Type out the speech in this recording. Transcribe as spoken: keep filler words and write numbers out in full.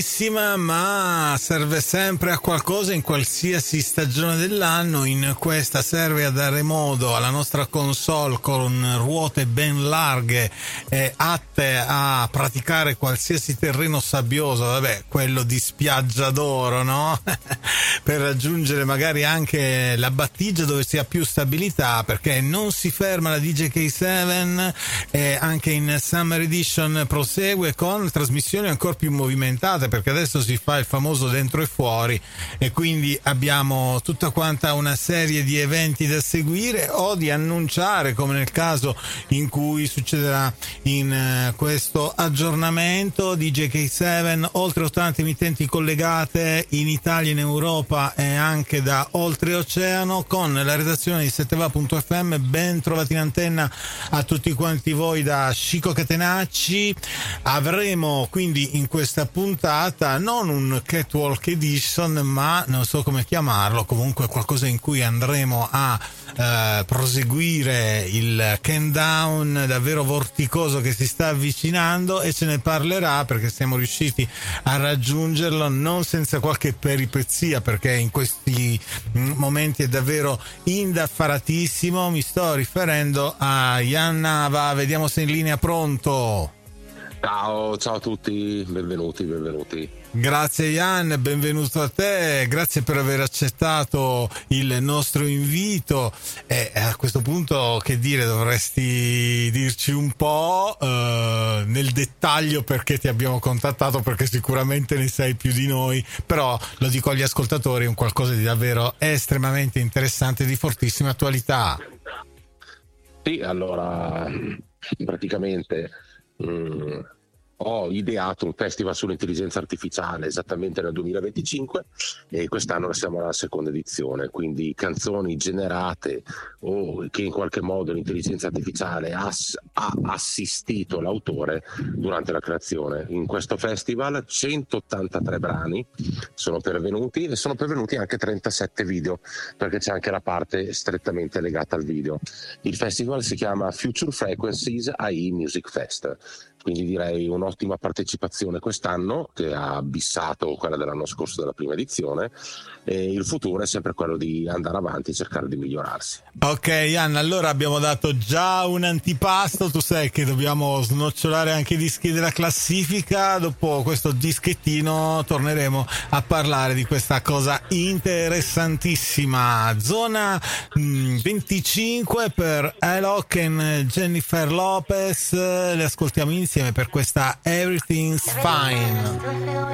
Ma serve sempre a qualcosa in qualsiasi stagione dell'anno. In questa serve a dare modo alla nostra console con ruote ben larghe e atte a praticare qualsiasi terreno sabbioso, vabbè, quello di spiaggia d'oro, no? Per raggiungere magari anche la battigia dove si ha più stabilità, perché non si ferma la D J K sette e anche in Summer Edition prosegue con trasmissioni ancora più movimentate, perché adesso si fa il famoso dentro e fuori e quindi abbiamo tutta quanta una serie di eventi da seguire o di annunciare, come nel caso in cui succederà in uh, questo aggiornamento. D J K sette, oltre ottanta emittenti collegate in Italia, in Europa e anche da oltreoceano, con la redazione di sette va punto effe emme. Ben trovati in antenna a tutti quanti voi da Chico Catenacci. Avremo quindi in questa puntata non un Catwalk Edition, ma non so come chiamarlo, comunque qualcosa in cui andremo a eh, proseguire il countdown davvero vorticoso che si sta avvicinando, e ce ne parlerà perché siamo riusciti a raggiungerlo non senza qualche peripezia, perché in questi momenti è davvero indaffaratissimo. Mi sto riferendo a Ian Nava. Vediamo se è in linea. Pronto? Ciao, ciao a tutti, benvenuti, benvenuti. Grazie Ian, benvenuto a te, grazie per aver accettato il nostro invito. E a questo punto, che dire, dovresti dirci un po' eh, nel dettaglio perché ti abbiamo contattato, perché sicuramente ne sai più di noi, però lo dico agli ascoltatori, è un qualcosa di davvero estremamente interessante, di fortissima attualità. Sì, allora, praticamente... Mm. Ho ideato un festival sull'intelligenza artificiale esattamente nel duemilaventicinque e quest'anno siamo alla seconda edizione, quindi canzoni generate o che in qualche modo l'intelligenza artificiale ha, ha assistito l'autore durante la creazione. In questo festival centottantatré brani sono pervenuti e sono pervenuti anche trentasette video, perché c'è anche la parte strettamente legata al video. Il festival si chiama Future Frequencies A I Music Fest, quindi direi un'ottima partecipazione quest'anno, che ha abissato quella dell'anno scorso della prima edizione, e il futuro è sempre quello di andare avanti e cercare di migliorarsi. Ok Ian, allora abbiamo dato già un antipasto, tu sai che dobbiamo snocciolare anche i dischi della classifica. Dopo questo dischettino torneremo a parlare di questa cosa interessantissima. Zona mh, venticinque per Alok e Jennifer Lopez, le ascoltiamo insieme per questa Everything's Fine.